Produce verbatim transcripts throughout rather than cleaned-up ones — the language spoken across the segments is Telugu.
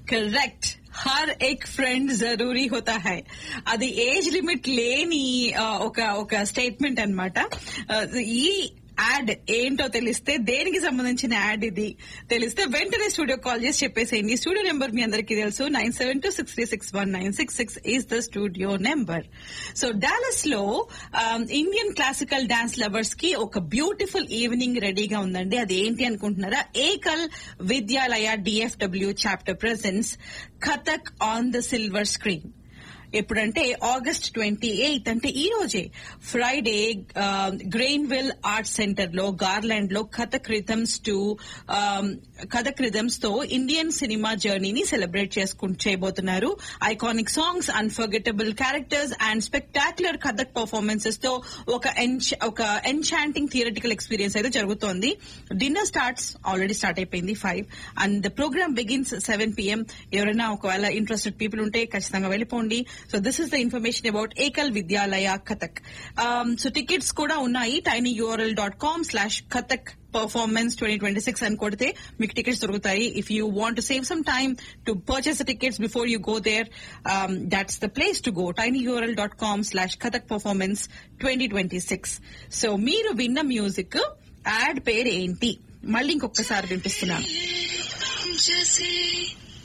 करेक्ट. हर एक फ्रेंड जरूरी होता है. అది ఏజ్ లిమిట్ లేని ఒక ఒక స్టేట్మెంట్ అన్నమాట. ఈ యాడ్ ఏంటో తెలిస్తే, దేనికి సంబంధించిన యాడ్ ఇది తెలిస్తే వెంటనే స్టూడియో కాల్ చేసి చెప్పేసేయండి. స్టూడియో నెంబర్ మీ అందరికీ తెలుసు, nine seven two six three six one nine six six is the studio number. So Dallas లో ఇండియన్ క్లాసికల్ డాన్స్ లవర్స్ కి ఒక బ్యూటిఫుల్ ఈవినింగ్ రెడీగా ఉందండి. అది ఏంటి అనుకుంటున్నారా? ఏకల్ విద్యాలయ DFW chapter presents Kathak on the silver screen. ఎప్పుడంటే ఆగస్ట్ ట్వంటీ ఎయిత్ అంటే ఈ రోజే ఫ్రైడే గ్రెయిన్విల్ ఆర్ట్ సెంటర్ లో గార్లాండ్ లో Kathak rhythms to Kathak rhythms తో ఇండియన్ సినిమా జర్నీని సెలబ్రేట్ చేసుకుంటూ చేయబోతున్నారు. Iconic songs, unforgettable characters and spectacular Kathak performances తో ఒక ఒక ఎన్చాంటింగ్ థియరిటికల్ ఎక్స్పీరియన్స్ అయితే జరుగుతోంది. డిన్నర్ స్టార్ట్స్ ఆల్రెడీ స్టార్ట్ అయిపోయింది five and the programme begins seven PM. ఎవరైనా ఒకవేళ ఇంట్రెస్టెడ్ పీపుల్ ఉంటే ఖచ్చితంగా వెళ్ళిపోండి. So this is the information about Ekal Vidyalaya Kathak. Um, so tickets kuda unnayi tinyurl dot com slash kathak performance twenty twenty-six and kodite meeku tickets dorugutayi. If you want to save some time to purchase the tickets before you go there, um, that's the place to go, tinyurl dot com slash kathak performance twenty twenty-six. So meeru vinna music ad pair enti malli inkokkasari vinpistunna.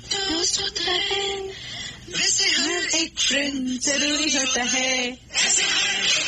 वैसे हर एक फ्रेंड जरूरी होता है, ऐसे